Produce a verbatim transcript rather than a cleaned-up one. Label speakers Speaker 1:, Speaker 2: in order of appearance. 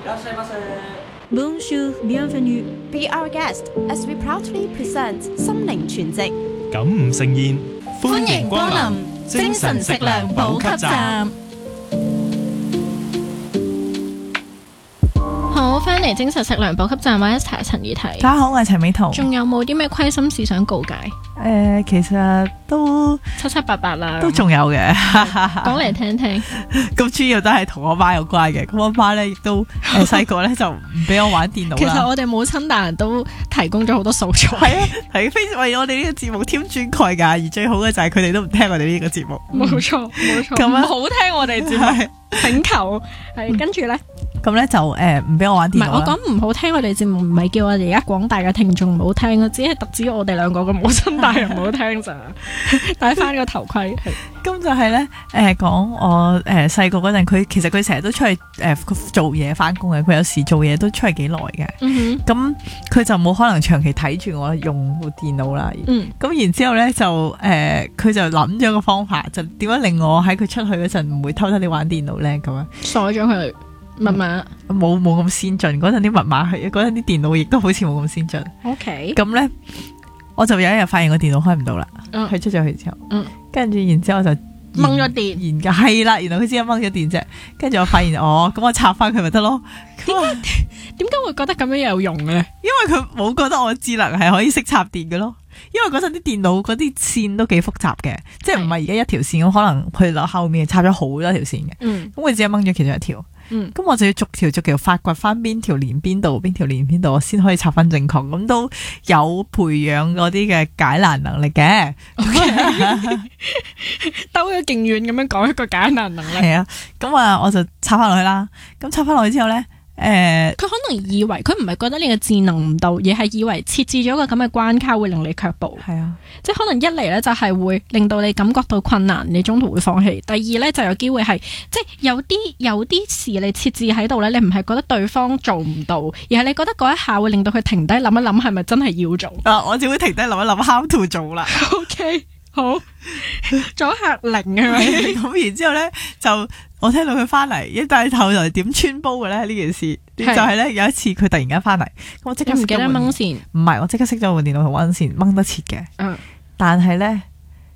Speaker 1: Bonjour, bienvenue.
Speaker 2: Be our guest as we proudly present心靈全席。
Speaker 3: 感悟盛宴，歡迎光臨
Speaker 1: 精神食糧補給站。
Speaker 4: 好，翻嚟精神食糧補給站，我係 Esther 陳怡提。
Speaker 5: 大家好，我係陳美圖。
Speaker 4: 仲有冇啲咩虧心事想告解？
Speaker 5: 誒、呃，其實都
Speaker 4: 七七八八啦，
Speaker 5: 都仲有嘅。
Speaker 4: 講嚟聽聽。
Speaker 5: 咁主要都係同我媽有關嘅。咁我媽咧亦都誒細個咧就唔俾我玩電腦啦。
Speaker 4: 其實我哋母親大人都提供咗好多素材。
Speaker 5: 係啊，係非常為我哋呢個節目添磚蓋㗎。而最好嘅就係佢哋都唔聽我哋呢個節目。
Speaker 4: 冇錯，冇錯。
Speaker 5: 咁
Speaker 4: 唔好聽我哋節目，請求係跟住咧。
Speaker 5: 咁咧就誒唔俾我玩電腦啦。
Speaker 4: 唔係，我講唔好聽我哋節目，唔係叫我哋而家廣大嘅聽眾唔好聽啊，只係特指我哋兩個嘅母親大人唔好聽咋。戴翻個頭盔。
Speaker 5: 咁就係咧誒講我誒細個嗰陣，佢其實佢成日都出去誒、呃、做嘢翻工嘅，佢有時做嘢都出去幾耐嘅。
Speaker 4: 嗯
Speaker 5: 咁佢就冇可能長期睇住我用部電腦啦。
Speaker 4: 嗯。
Speaker 5: 咁然之後咧就誒，佢、呃、就諗咗個方法，就點樣令我喺佢出去嗰陣唔會偷偷哋玩電腦咧咁樣。
Speaker 4: 鎖咗佢。密碼
Speaker 5: 冇冇咁先進，嗰陣啲密碼係，嗰陣啲電腦亦都好似冇咁先進。
Speaker 4: O K，
Speaker 5: 咁咧我就有一日發現個電腦開唔到啦。佢、嗯、出咗去之後，
Speaker 4: 嗯，
Speaker 5: 跟住然之後就
Speaker 4: 掹咗電，
Speaker 5: 研究係啦，然後佢先掹咗電啫。跟住我發現哦，咁我插翻佢咪得咯。
Speaker 4: 點解點解會覺得咁樣有用嘅咧？
Speaker 5: 因為佢冇覺得我智能係可以識插電嘅咯。因為嗰陣啲電腦嗰啲線都幾複雜嘅，即係唔係而家一條線咁，可能佢落後面插咗好多條線嘅。嗯，咁佢只係掹咗其中一條。嗯，咁我就要逐條逐條發掘翻邊條連邊度，邊條連邊度，我先可以插翻正確。咁都有培養嗰啲嘅解難能力嘅。
Speaker 4: 兜咗勁遠咁樣講一個解難能力。
Speaker 5: 係啊，咁啊我就插翻落去啦。咁插翻落去之後咧。誒，佢、
Speaker 4: 呃、可能以為佢唔係覺得你嘅智能唔到，而係以為設置咗個咁嘅關卡會令你卻步。係啊，即係可能一嚟咧就係會令到你感覺到困難，你中途會放棄。第二咧就有機會係即係有啲有啲事你設置喺度咧，你唔係覺得對方做唔到，而係你覺得嗰一下會令到佢停低諗一諗，係咪真係要做？
Speaker 5: 啊，我只會停低諗一諗 how to 做啦。
Speaker 4: OK， 好，阻嚇零係咪？
Speaker 5: 咁然之後咧就。我聽到佢翻嚟，一帶頭就係點穿煲嘅咧呢件事，就係咧有一次佢突然間翻嚟，咁我即刻
Speaker 4: 唔記得掹線，
Speaker 5: 唔係我即刻熄咗部電腦同溫線，掹得切嘅。嗯，但係咧